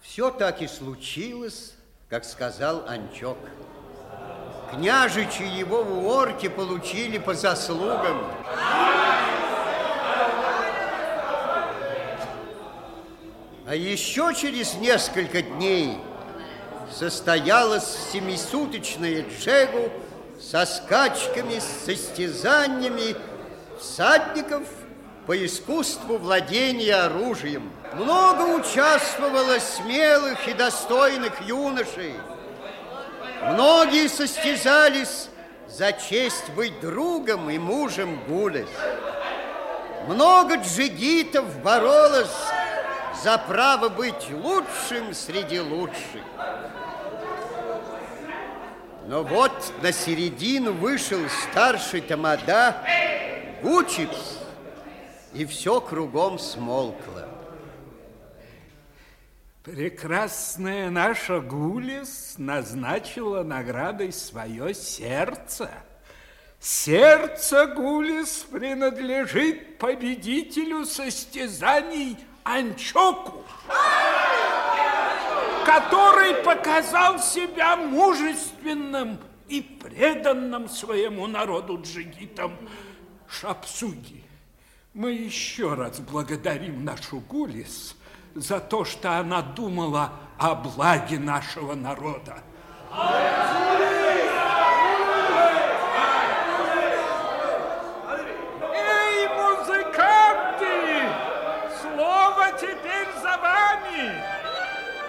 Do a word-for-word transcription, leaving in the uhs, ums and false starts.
Все так и случилось, как сказал Анчок. Княжичи его в Орке получили по заслугам. А еще через несколько дней состоялось семисуточное джегу со скачками, с состязаниями всадников по искусству владения оружием. Много участвовало смелых и достойных юношей. Многие состязались за честь быть другом и мужем Гуляс. Много джигитов боролось за право быть лучшим среди лучших. Но вот на середину вышел старший тамада Гучипс, и все кругом смолкло. Прекрасная наша Гулис назначила наградой свое сердце. Сердце Гулис принадлежит победителю состязаний Анчоку, который показал себя мужественным и преданным своему народу джигитам Шапсуги. Мы еще раз благодарим нашу Гулис за то, что она думала о благе нашего народа.